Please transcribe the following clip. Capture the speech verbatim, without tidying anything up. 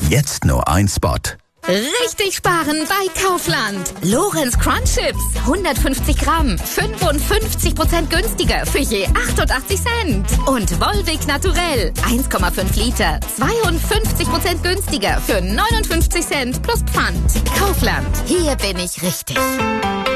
Jetzt nur ein Spot. Richtig sparen bei Kaufland. Lorenz Crunch Chips, hundertfünfzig Gramm, fünfundfünfzig Prozent günstiger für je achtundachtzig Cent. Und Volvic Naturell, eins Komma fünf Liter, zweiundfünfzig Prozent günstiger für neunundfünfzig Cent plus Pfand. Kaufland, hier bin ich richtig.